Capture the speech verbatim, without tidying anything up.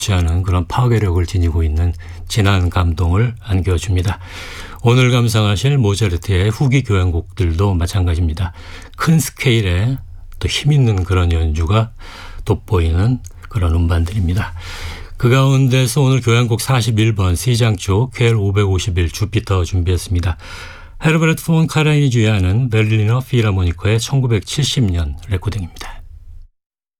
지 않은 그런 파괴력을 지니고 있는 진한 감동을 안겨줍니다. 오늘 감상하실 모차르트의 후기 교향곡들도 마찬가지입니다. 큰 스케일의 또 힘있는 그런 연주가 돋보이는 그런 음반들입니다. 그 가운데서 오늘 교향곡 사십일 번 C장조 퀘일 오백오십일 주피터 준비했습니다. 헤르베르트 폰 카라인이 주의하는 베를리너 필하모니커의 천구백칠십 년 레코딩입니다.